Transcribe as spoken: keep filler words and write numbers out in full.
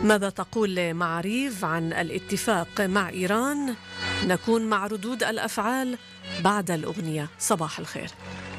ماذا تقول معاريف عن الاتفاق مع إيران؟ نكون مع ردود الأفعال بعد الأغنية. صباح الخير.